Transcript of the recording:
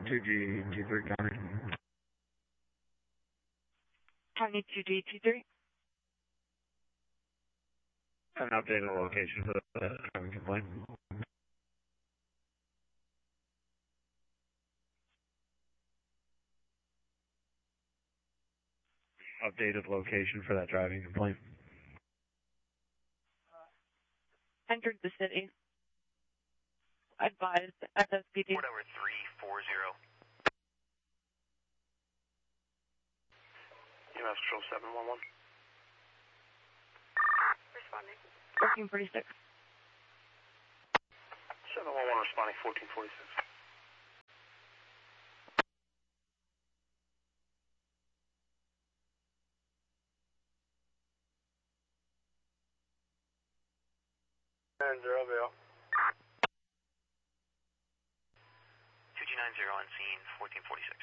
2G, T3 County. County 2G, T3. An updated location for the driving complaint. Updated location for that driving complaint. Entered the city. Advised FSPD. Port number 340. EMS Control 711. Responding. 1446. 711 responding 1446. And 0 Bill. 2G90 on scene 1446.